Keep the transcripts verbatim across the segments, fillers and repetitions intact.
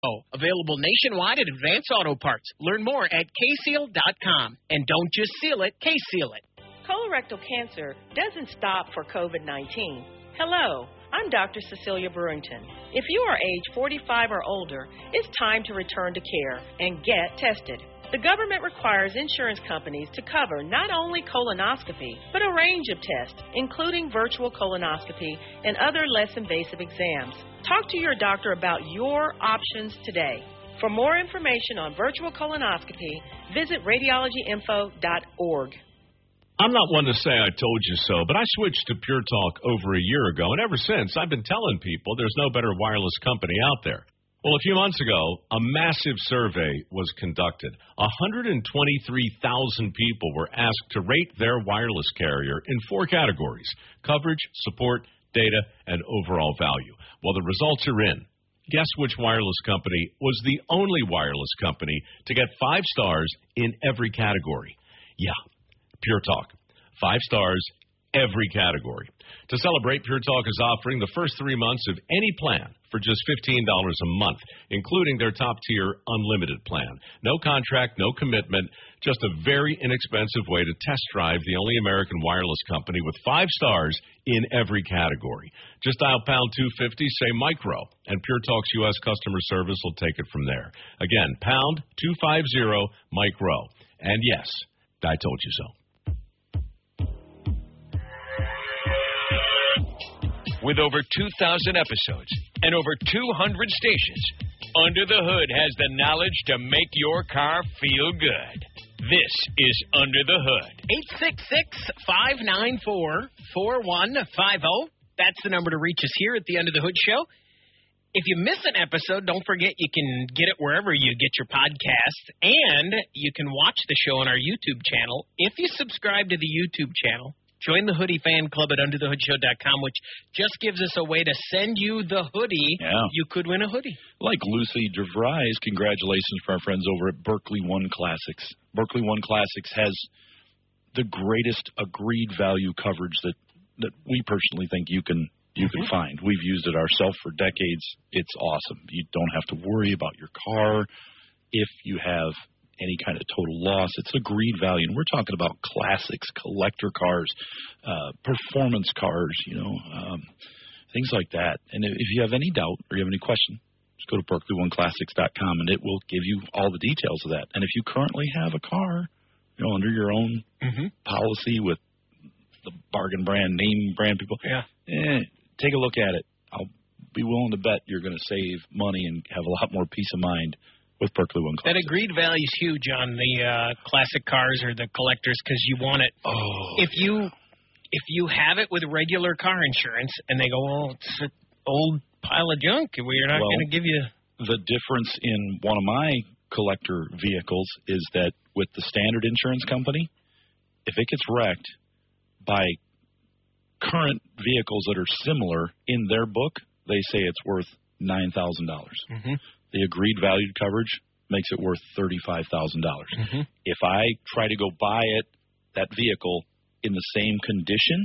Available nationwide at Advance Auto Parts. Learn more at K seal dot com. And don't just seal it, K-Seal it. Colorectal cancer doesn't stop for COVID nineteen. Hello, I'm Doctor Cecilia Brewington. If you are age forty-five or older, it's time to return to care and get tested. The government requires insurance companies to cover not only colonoscopy, but a range of tests, including virtual colonoscopy and other less invasive exams. Talk to your doctor about your options today. For more information on virtual colonoscopy, visit radiology info dot org. I'm not one to say I told you so, but I switched to Pure Talk over a year ago, and ever since, I've been telling people there's no better wireless company out there. Well, a few months ago, a massive survey was conducted. one hundred twenty-three thousand people were asked to rate their wireless carrier in four categories: coverage, support, data, and overall value. Well, the results are in. Guess which wireless company was the only wireless company to get five stars in every category? Yeah, Pure Talk. Five stars, every category. To celebrate, Pure Talk is offering the first three months of any plan for just fifteen dollars a month, including their top-tier unlimited plan. No contract, no commitment, just a very inexpensive way to test drive the only American wireless company with five stars in every category. Just dial pound two fifty, say micro, and Pure Talk's U S customer service will take it from there. Again, pound two fifty, micro. And yes, I told you so. With over two thousand episodes and over two hundred stations, Under the Hood has the knowledge to make your car feel good. This is Under the Hood. eight six six, five nine four, four one five zero. That's the number to reach us here at the Under the Hood Show. If you miss an episode, don't forget you can get it wherever you get your podcast, and you can watch the show on our YouTube channel. If you subscribe to the YouTube channel, join the Hoodie Fan Club at under the hood show dot com, which just gives us a way to send you the hoodie. Yeah. You could win a hoodie. Like Lucy DeVries, congratulations for our friends over at Berkeley One Classics. Berkeley One Classics has the greatest agreed value coverage that, that we personally think you can you can mm-hmm. find. We've used it ourselves for decades. It's awesome. You don't have to worry about your car if you have any kind of total loss. It's agreed value. And we're talking about classics, collector cars, uh, performance cars, you know, um, things like that. And if you have any doubt or you have any question, just go to berkeley one classics dot com and it will give you all the details of that. And if you currently have a car, you know, under your own mm-hmm. policy with the bargain brand, name brand people, yeah, eh, take a look at it. I'll be willing to bet you're going to save money and have a lot more peace of mind with Berkeley One Classics. That agreed value is huge on the uh, classic cars or the collectors because you want it. Oh. If you if you have it with regular car insurance and they go, oh, it's an old pile of junk, we're not well, going to give you. The difference in one of my collector vehicles is that with the standard insurance company, if it gets wrecked by current vehicles that are similar in their book, they say it's worth nine thousand dollars. Mm-hmm. The agreed valued coverage makes it worth thirty-five thousand dollars. Mm-hmm. If I try to go buy it, that vehicle, in the same condition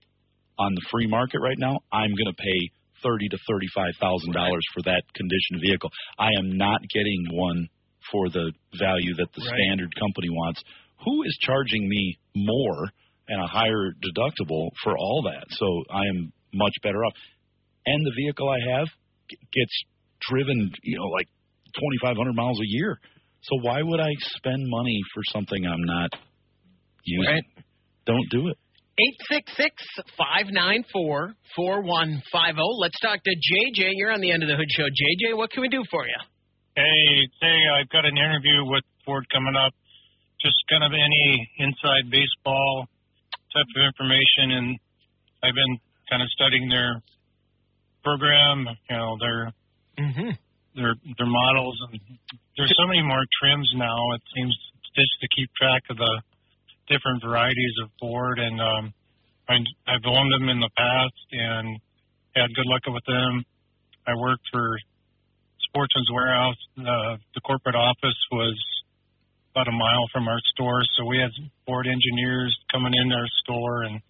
on the free market right now, I'm going to pay thirty thousand to thirty-five thousand dollars right. for that conditioned vehicle. I am not getting one for the value that the right. standard company wants. Who is charging me more and a higher deductible for all that? So I am much better off. And the vehicle I have gets driven, you know, like twenty-five hundred miles a year. So why would I spend money for something I'm not using? Right. Don't do it. eight six six, five nine four, four one five zero. Let's talk to J J. You're on the End of the Hood Show. J J, what can we do for you? Hey, say I've got an interview with Ford coming up. Just kind of any inside baseball type of information, and I've been kind of studying their program, you know, their mm-hmm. their their models, and there's so many more trims now. It seems just to keep track of the different varieties of Ford, and um, I, I've owned them in the past and had good luck with them. I worked for Sportsman's Warehouse. Uh, the corporate office was about a mile from our store, so we had Ford engineers coming in our store, and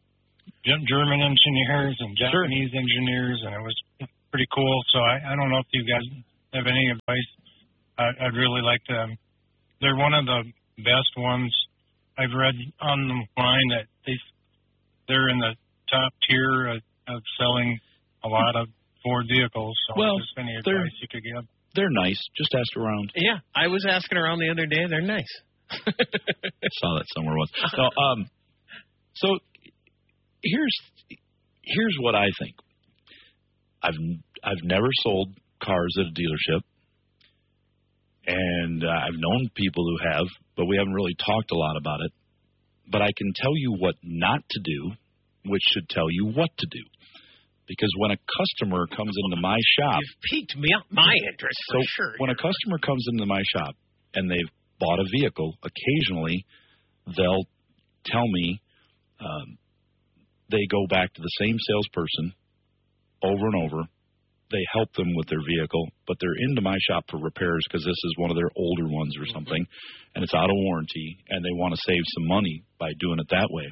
German engineers and Japanese sure. engineers, and it was pretty cool. So I, I don't know if you guys have any advice, I, I'd really like them. They're one of the best ones I've read online. That they they're in the top tier of, of selling a lot of Ford vehicles. So well, just any advice you could give. They're nice. Just ask around. Yeah, I was asking around the other day. They're nice. Saw that somewhere once. So, um, so here's here's what I think. I've I've never sold cars at a dealership, and uh, I've known people who have, but we haven't really talked a lot about it. But I can tell you what not to do, which should tell you what to do. Because when a customer comes into my shop... You've piqued me up my interest, for so sure. When a customer comes into my shop and they've bought a vehicle, occasionally they'll tell me um, they go back to the same salesperson over and over. They help them with their vehicle, but they're into my shop for repairs because this is one of their older ones or something, and it's out of warranty, and they want to save some money by doing it that way.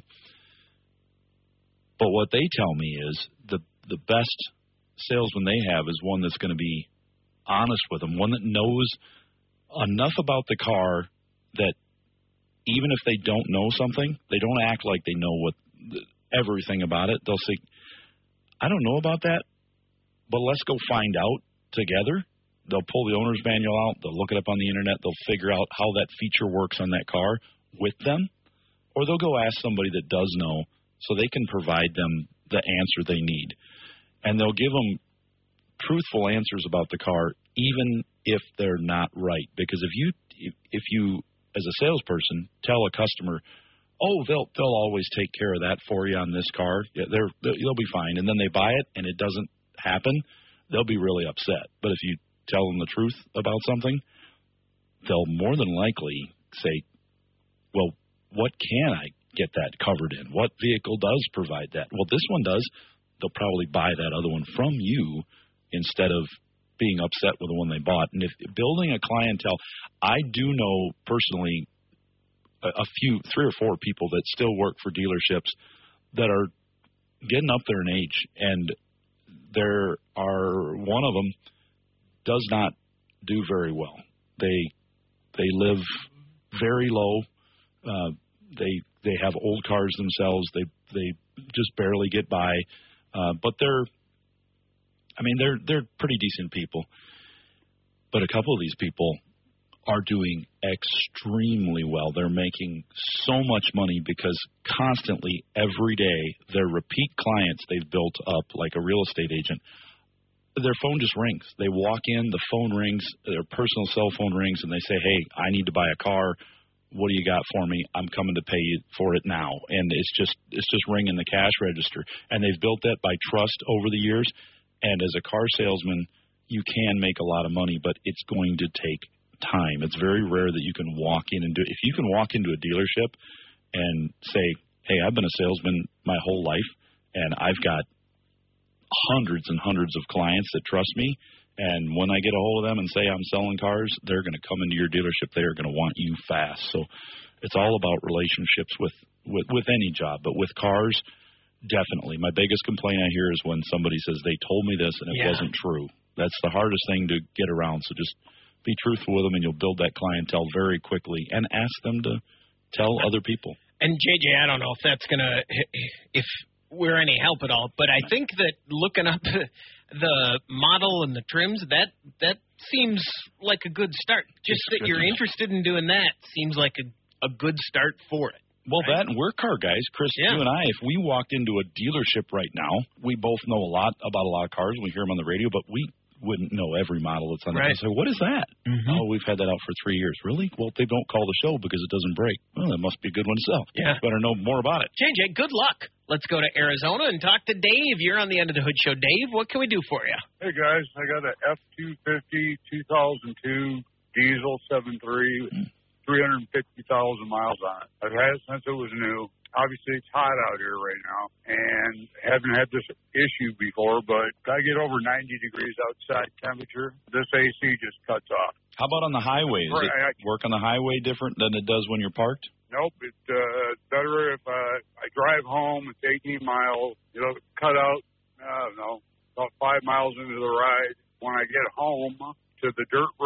But what they tell me is the the best salesman they have is one that's going to be honest with them, one that knows enough about the car that even if they don't know something, they don't act like they know what everything about it. They'll say, I don't know about that, but let's go find out together. They'll pull the owner's manual out. They'll look it up on the internet. They'll figure out how that feature works on that car with them, or they'll go ask somebody that does know so they can provide them the answer they need. And they'll give them truthful answers about the car, even if they're not right. Because if you, if you, as a salesperson, tell a customer, "Oh, they'll they'll always take care of that for you on this car. Yeah, they're they'll be fine," and then they buy it and it doesn't happen, they'll be really upset. But if you tell them the truth about something, they'll more than likely say, "Well, what can I get that covered in? What vehicle does provide that?" Well, this one does. They'll probably buy that other one from you instead of being upset with the one they bought. And if building a clientele, I do know personally a, a few, three or four people that still work for dealerships that are getting up there in age, and there are one of them does not do very well. They they live very low. Uh, they they have old cars themselves. They they just barely get by. Uh, but they're, I mean, they're they're pretty decent people. But a couple of these people are doing extremely well. They're making so much money because constantly, every day, their repeat clients they've built up, like a real estate agent, their phone just rings. They walk in, the phone rings, their personal cell phone rings, and they say, "Hey, I need to buy a car. What do you got for me? I'm coming to pay you for it now." And it's just it's just ringing the cash register. And they've built that by trust over the years. And as a car salesman, you can make a lot of money, but it's going to take time. It's very rare that you can walk in and do it. If you can walk into a dealership and say, "Hey, I've been a salesman my whole life, and I've got hundreds and hundreds of clients that trust me, and when I get a hold of them and say I'm selling cars, they're going to come into your dealership. They are going to want you fast." So it's all about relationships with, with, with any job. But with cars, definitely. My biggest complaint I hear is when somebody says they told me this and it yeah. wasn't true. That's the hardest thing to get around. So just be truthful with them, and you'll build that clientele very quickly, and ask them to tell other people. And, J J, I don't know if that's going to – if we're any help at all, but I think that looking up the model and the trims, that that seems like a good start. Just It's that you're good. interested in doing that seems like a, a good start for it. Well, right? that and we're car guys. Chris, Yeah. you and I, if we walked into a dealership right now, we both know a lot about a lot of cars. We hear them on the radio, but we wouldn't know every model that's on Right. there. So what is that? Mm-hmm. Oh, we've had that out for three years. Really? Well, they don't call the show because it doesn't break. Well, that must be a good one to sell. Yeah. Better know more about it. J J, good luck. Let's go to Arizona and talk to Dave. You're on the End of the Hood Show. Dave, what can we do for you? Hey, guys. I got a F two fifty two thousand two diesel seven three, three hundred fifty thousand miles on it. I've had it since it was new. Obviously, it's hot out here right now, and haven't had this issue before, but I get over ninety degrees outside temperature. This A C just cuts off. How about on the highway? Does Right, I- it work on the highway different than it does when you're parked? Nope, it's uh, better if uh, I drive home. It's eighteen miles. You know, cut out, I don't know, about five miles into the ride. When I get home, to the dirt